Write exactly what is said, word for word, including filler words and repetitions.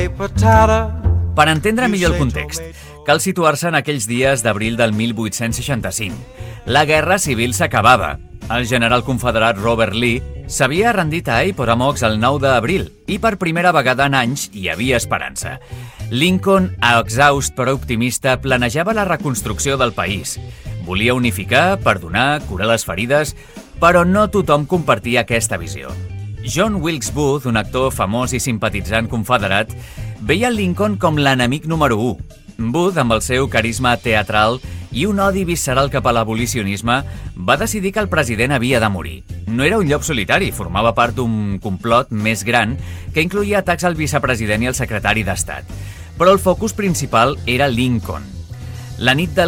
Per entendre millor el context, cal situar-se en aquells dies d'abril del mil vuit-cents seixanta-cinc. La guerra civil s'acabava. El general confederat Robert Lee s'havia rendit a Appomattox el nou d'abril i per primera vegada en anys hi havia esperança. Lincoln, exhaust però optimista, planejava la reconstrucció del país. Volia unificar, perdonar, curar les ferides, però no tothom compartia aquesta visió. John Wilkes Booth, un actor famós i simpatitzant confederat, veia Lincoln com l'enemic número u. Booth, amb el seu carisma teatral i un odi visceral cap a l'abolicionisme, va decidir que el president havia de morir. No era un llop solitari, formava part d'un complot més gran que incloïa atacs al vicepresident i al secretari d'Estat. Però el focus principal era Lincoln. La nit del